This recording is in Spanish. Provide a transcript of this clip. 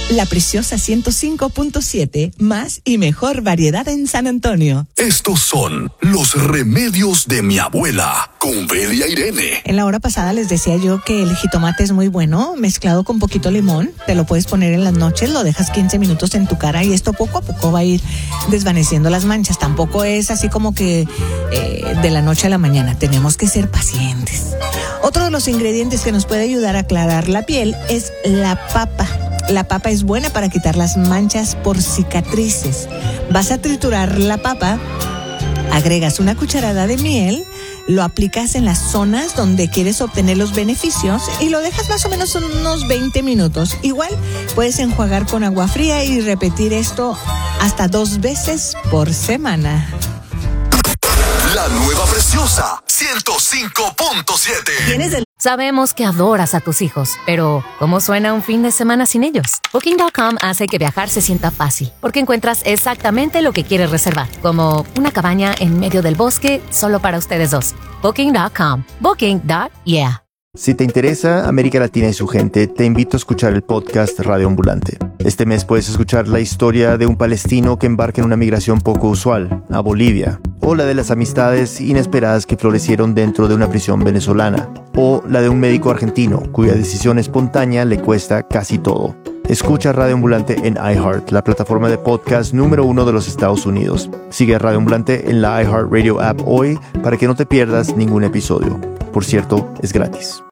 La Preciosa 105.7, más y mejor variedad en San Antonio. Estos son los remedios de mi abuela, con Belia Irene. En la hora pasada les decía yo que el jitomate es muy bueno, mezclado con poquito limón. Te lo puedes poner en las noches, lo dejas 15 minutos en tu cara y esto poco a poco va a ir desvaneciendo las manchas. Tampoco es así como que de la noche a la mañana. Tenemos que ser pacientes. Otro de los ingredientes que nos puede ayudar a aclarar la piel es la papa. La papa es buena para quitar las manchas por cicatrices. Vas a triturar la papa, agregas una cucharada de miel, lo aplicas en las zonas donde quieres obtener los beneficios y lo dejas más o menos unos 20 minutos. Igual puedes enjuagar con agua fría y repetir esto hasta 2 veces por semana. La nueva Preciosa 105.7. Sabemos que adoras a tus hijos, pero ¿cómo suena un fin de semana sin ellos? Booking.com hace que viajar se sienta fácil, porque encuentras exactamente lo que quieres reservar, como una cabaña en medio del bosque solo para ustedes dos. Booking.com. Booking.yeah. Si te interesa América Latina y su gente, te invito a escuchar el podcast Radio Ambulante. Este mes puedes escuchar la historia de un palestino que embarca en una migración poco usual, a Bolivia, o la de las amistades inesperadas que florecieron dentro de una prisión venezolana, o la de un médico argentino cuya decisión espontánea le cuesta casi todo. Escucha Radio Ambulante en iHeart, la plataforma de podcast número 1 de los Estados Unidos. Sigue a Radio Ambulante en la iHeartRadio app hoy para que no te pierdas ningún episodio. Por cierto, es gratis.